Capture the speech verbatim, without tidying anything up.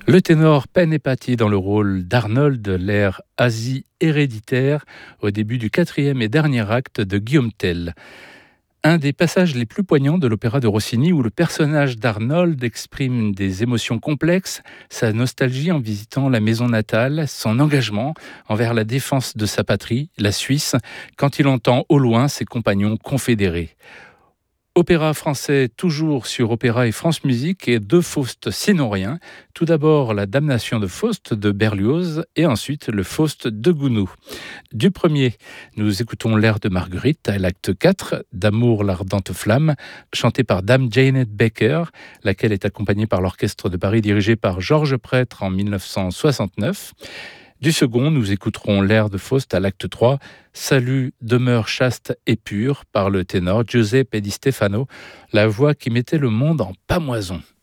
Le ténor Pen et Patti dans le rôle d'Arnold de l'air Asie héréditaire au début du quatrième et dernier acte de Guillaume Tell. Un des passages les plus poignants de l'opéra de Rossini où le personnage d'Arnold exprime des émotions complexes, sa nostalgie en visitant la maison natale, son engagement envers la défense de sa patrie, la Suisse, quand il entend au loin ses compagnons confédérés. Opéra français toujours sur Opéra et France Musique et deux Faust sinon-rien. Tout d'abord la Damnation de Faust de Berlioz et ensuite le Faust de Gounod. Du premier, nous écoutons l'air de Marguerite à l'acte quatre, d'Amour l'ardente flamme, chanté par Dame Janet Baker, laquelle est accompagnée par l'Orchestre de Paris dirigé par Georges Prêtre en dix-neuf cent soixante-neuf. Du second, nous écouterons l'air de Faust à l'acte trois, Salut demeure chaste et pure, par le ténor Giuseppe Di Stefano, la voix qui mettait le monde en pâmoison.